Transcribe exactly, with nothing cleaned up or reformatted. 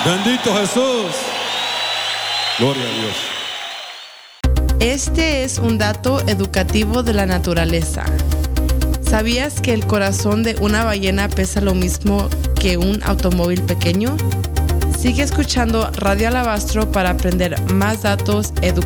Bendito Jesús. Gloria a Dios. Este es un dato educativo de la naturaleza. ¿Sabías que el corazón de una ballena pesa lo mismo que un automóvil pequeño? Sigue escuchando Radio Alabastro para aprender más datos educativos.